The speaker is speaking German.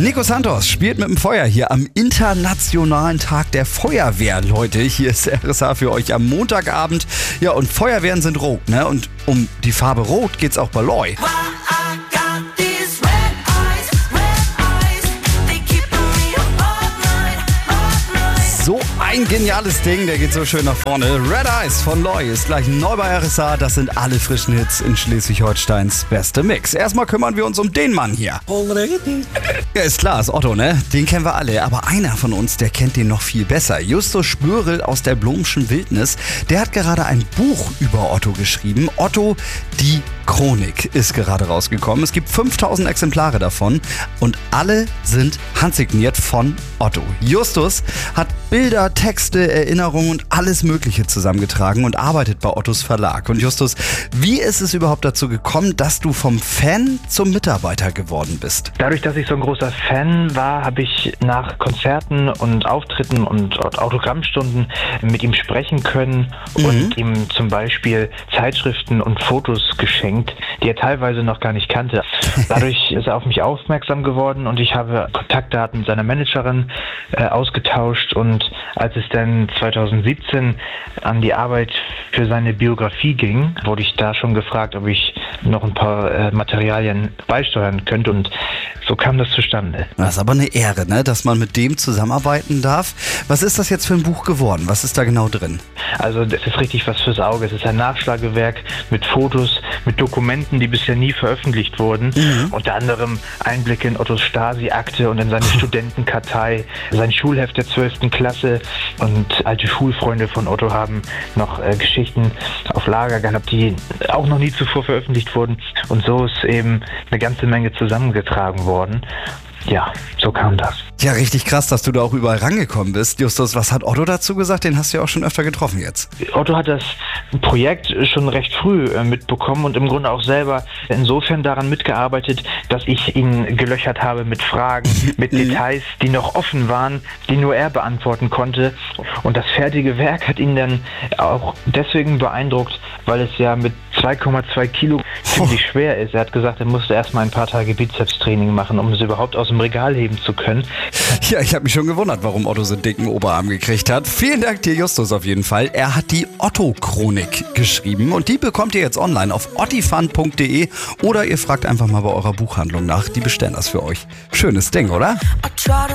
Nico Santos spielt mit dem Feuer hier am Internationalen Tag der Feuerwehr, Leute. Hier ist RSA für euch am Montagabend. Ja, und Feuerwehren sind rot, ne? Und um die Farbe Rot geht's auch bei Loi. So ein geniales Ding, der geht so schön nach vorne. Red Eyes von Loi ist gleich neu bei RSA. Das sind alle frischen Hits in Schleswig-Holsteins beste Mix. Erstmal kümmern wir uns um den Mann hier. Ja, ist klar, ist Otto, ne? Den kennen wir alle. Aber einer von uns, der kennt den noch viel besser. Justus Spörl aus der Blomschen Wildnis, der hat gerade ein Buch über Otto geschrieben. Otto, die Chronik ist gerade rausgekommen. Es gibt 5000 Exemplare davon und alle sind handsigniert von Otto. Justus hat Bilder, Texte, Erinnerungen und alles Mögliche zusammengetragen und arbeitet bei Ottos Verlag. Und Justus, wie ist es überhaupt dazu gekommen, dass du vom Fan zum Mitarbeiter geworden bist? Dadurch, dass ich so ein großer Fan war, habe ich nach Konzerten und Auftritten und Autogrammstunden mit ihm sprechen können und ihm zum Beispiel Zeitschriften und Fotos geschenkt, die er teilweise noch gar nicht kannte. Dadurch ist er auf mich aufmerksam geworden und ich habe Kontaktdaten mit seiner Managerin ausgetauscht, und als es dann 2017 an die Arbeit für seine Biografie ging, wurde ich da schon gefragt, ob ich noch ein paar Materialien beisteuern könnte, und so kam das zustande. Das ist aber eine Ehre, ne, dass man mit dem zusammenarbeiten darf. Was ist das jetzt für ein Buch geworden? Was ist da genau drin? Also das ist richtig was fürs Auge. Es ist ein Nachschlagewerk mit Fotos, mit Dokumenten, die bisher nie veröffentlicht wurden. Unter anderem Einblicke in Ottos Stasi-Akte und in seine Studentenkartei, sein Schulheft der 12. Klasse, und alte Schulfreunde von Otto haben noch Geschichten auf Lager gehabt, die auch noch nie zuvor veröffentlicht wurden. Und so ist eben eine ganze Menge zusammengetragen worden. Ja, so kam das. Ja, richtig krass, dass du da auch überall rangekommen bist. Justus, was hat Otto dazu gesagt? Den hast du ja auch schon öfter getroffen jetzt. Otto hat das Projekt schon recht früh mitbekommen und im Grunde auch selber insofern daran mitgearbeitet, dass ich ihn gelöchert habe mit Fragen, mit Details, die noch offen waren, die nur er beantworten konnte. Und das fertige Werk hat ihn dann auch deswegen beeindruckt, weil es ja mit 2,2 Kilo ziemlich schwer ist. Er hat gesagt, er musste erstmal ein paar Tage Bizepstraining machen, um es überhaupt aus dem Regal heben zu können. Ja, ich habe mich schon gewundert, warum Otto so einen dicken Oberarm gekriegt hat. Vielen Dank dir, Justus, auf jeden Fall. Er hat die Otto-Chronik geschrieben und die bekommt ihr jetzt online auf ottifund.de oder ihr fragt einfach mal bei eurer Buchhandlung nach. Die bestellen das für euch. Schönes Ding, oder?